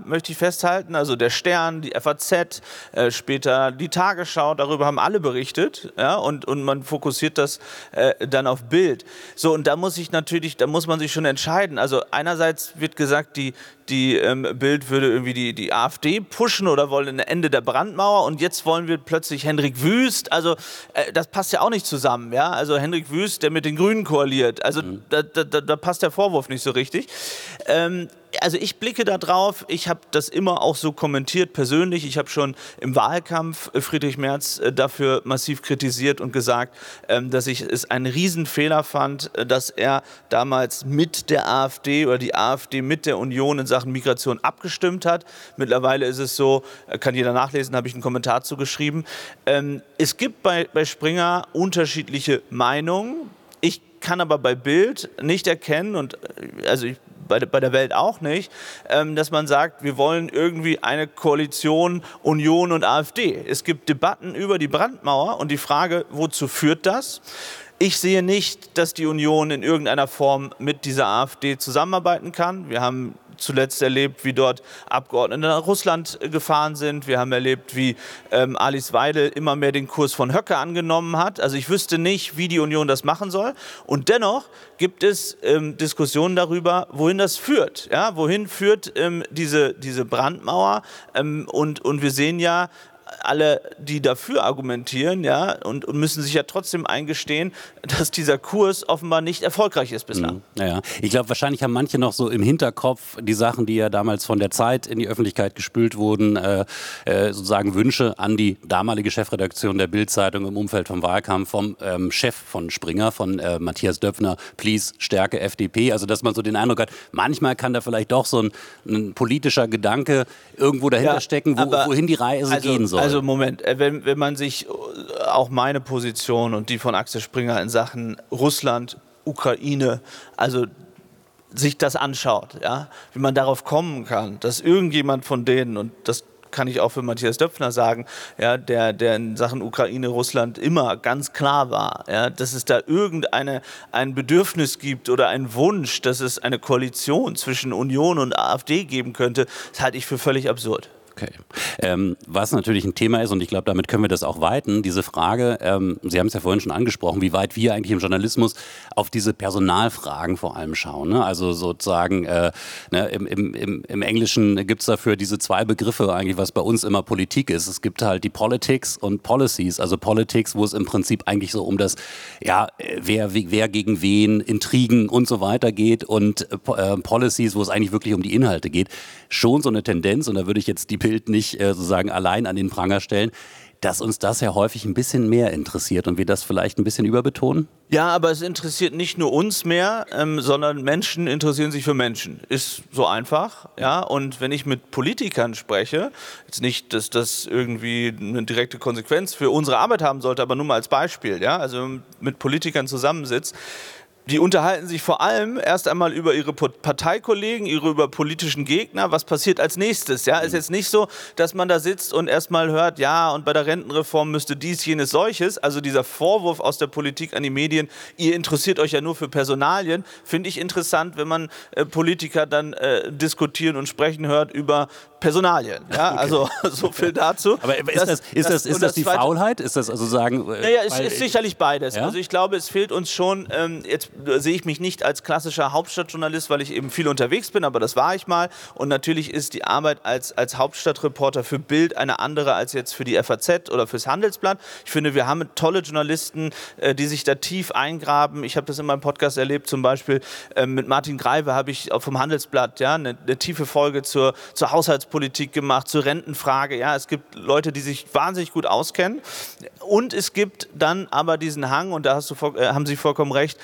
möchte ich festhalten. Also der Stern, die FAZ, später die Tagesschau, darüber haben alle berichtet. Ja, und man fokussiert das dann auf Bild. So, und da muss man sich schon entscheiden. Also einerseits wird gesagt, die Bild würde irgendwie die AfD pushen oder wollen ein Ende der Brandmauer, und jetzt wollen wir plötzlich Hendrik Wüst. Also das passt ja auch nicht zusammen. Ja? Also Hendrik Wüst, der mit den Grünen koaliert. Also da passt der Vorwurf nicht so richtig. Also ich blicke da drauf, ich habe das immer auch so kommentiert persönlich. Ich habe schon im Wahlkampf Friedrich Merz dafür massiv kritisiert und gesagt, dass ich es einen Riesenfehler fand, dass er damals mit der AfD oder die AfD mit der Union in Sachen Migration abgestimmt hat. Mittlerweile ist es so, kann jeder nachlesen, habe ich einen Kommentar zugeschrieben. Es gibt bei Springer unterschiedliche Meinungen. Ich kann aber bei Bild nicht erkennen, und also bei der Welt auch nicht, dass man sagt, wir wollen irgendwie eine Koalition Union und AfD. Es gibt Debatten über die Brandmauer und die Frage, wozu führt das? Ich sehe nicht, dass die Union in irgendeiner Form mit dieser AfD zusammenarbeiten kann. Wir haben zuletzt erlebt, wie dort Abgeordnete nach Russland gefahren sind. Wir haben erlebt, wie Alice Weidel immer mehr den Kurs von Höcke angenommen hat. Also ich wüsste nicht, wie die Union das machen soll. Und dennoch gibt es Diskussionen darüber, wohin das führt. Ja, wohin führt diese Brandmauer? Und wir sehen ja, alle, die dafür argumentieren, ja, und müssen sich ja trotzdem eingestehen, dass dieser Kurs offenbar nicht erfolgreich ist bislang. Ja. Ich glaube, wahrscheinlich haben manche noch so im Hinterkopf die Sachen, die ja damals von der Zeit in die Öffentlichkeit gespült wurden, sozusagen Wünsche an die damalige Chefredaktion der Bild-Zeitung im Umfeld vom Wahlkampf, vom Chef von Springer, von Matthias Döpfner, please, Stärke FDP. Also, dass man so den Eindruck hat, manchmal kann da vielleicht doch so ein politischer Gedanke irgendwo dahinter stecken, wohin die Reise gehen soll. Also Moment, wenn man sich auch meine Position und die von Axel Springer in Sachen Russland, Ukraine, also sich das anschaut, ja, wie man darauf kommen kann, dass irgendjemand von denen, und das kann ich auch für Matthias Döpfner sagen, ja, der in Sachen Ukraine, Russland immer ganz klar war, ja, dass es da ein Bedürfnis gibt oder einen Wunsch, dass es eine Koalition zwischen Union und AfD geben könnte, das halte ich für völlig absurd. Okay. Was natürlich ein Thema ist, und ich glaube, damit können wir das auch weiten, diese Frage, Sie haben es ja vorhin schon angesprochen, wie weit wir eigentlich im Journalismus auf diese Personalfragen vor allem schauen. Ne? Also sozusagen, im Englischen gibt es dafür diese zwei Begriffe eigentlich, was bei uns immer Politik ist. Es gibt halt die Politics und Policies, also Politics, wo es im Prinzip eigentlich so um das, ja, wer gegen wen, Intrigen und so weiter geht, und Policies, wo es eigentlich wirklich um die Inhalte geht. Schon so eine Tendenz, und da würde ich jetzt die Bild nicht sozusagen allein an den Pranger stellen, dass uns das ja häufig ein bisschen mehr interessiert und wir das vielleicht ein bisschen überbetonen? Ja, aber es interessiert nicht nur uns mehr, sondern Menschen interessieren sich für Menschen. Ist so einfach. Ja? Und wenn ich mit Politikern spreche, jetzt nicht, dass das irgendwie eine direkte Konsequenz für unsere Arbeit haben sollte, aber nur mal als Beispiel, ja? Also mit Politikern zusammensitzt, die unterhalten sich vor allem erst einmal über ihre Parteikollegen, über politischen Gegner. Was passiert als nächstes? Ja, ist jetzt nicht so, dass man da sitzt und erstmal hört, ja, und bei der Rentenreform müsste dies, jenes, solches. Also dieser Vorwurf aus der Politik an die Medien, ihr interessiert euch ja nur für Personalien, finde ich interessant, wenn man Politiker dann diskutieren und sprechen hört über Personalien. Ja, okay. Also so viel dazu. Aber ist das die Faulheit? Ist das also sagen? Naja, es ist sicherlich beides. Ja? Also ich glaube, es fehlt uns schon, jetzt sehe ich mich nicht als klassischer Hauptstadtjournalist, weil ich eben viel unterwegs bin, aber das war ich mal. Und natürlich ist die Arbeit als Hauptstadtreporter für Bild eine andere als jetzt für die FAZ oder fürs Handelsblatt. Ich finde, wir haben tolle Journalisten, die sich da tief eingraben. Ich habe das in meinem Podcast erlebt, zum Beispiel mit Martin Greive habe ich vom Handelsblatt eine tiefe Folge zur Haushaltspolitik gemacht, zur Rentenfrage. Ja, es gibt Leute, die sich wahnsinnig gut auskennen. Und es gibt dann aber diesen Hang, und da haben Sie vollkommen recht,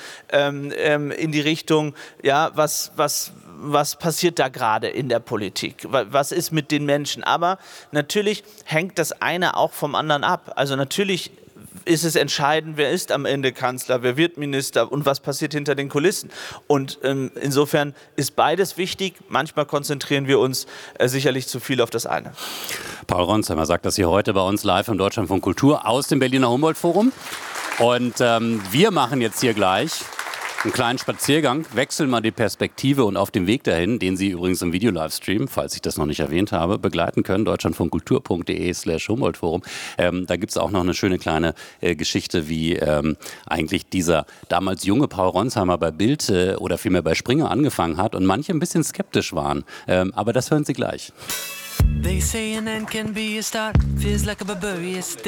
in die Richtung, ja, was passiert da gerade in der Politik? Was ist mit den Menschen? Aber natürlich hängt das eine auch vom anderen ab. Also natürlich ist es entscheidend, wer ist am Ende Kanzler, wer wird Minister und was passiert hinter den Kulissen. Und insofern ist beides wichtig. Manchmal konzentrieren wir uns sicherlich zu viel auf das eine. Paul Ronsheimer sagt das hier heute bei uns live im Deutschlandfunk Kultur aus dem Berliner Humboldt-Forum. Und wir machen jetzt hier gleich einen kleinen Spaziergang, wechseln mal die Perspektive und auf dem Weg dahin, den Sie übrigens im Video-Livestream, falls ich das noch nicht erwähnt habe, begleiten können, deutschlandfunkkultur.de/Humboldt-Forum. Da gibt es auch noch eine schöne kleine Geschichte, wie eigentlich dieser damals junge Paul Ronsheimer bei Bild oder vielmehr bei Springer angefangen hat und manche ein bisschen skeptisch waren. Aber das hören Sie gleich. They say an end can be a start, feels like a barbarian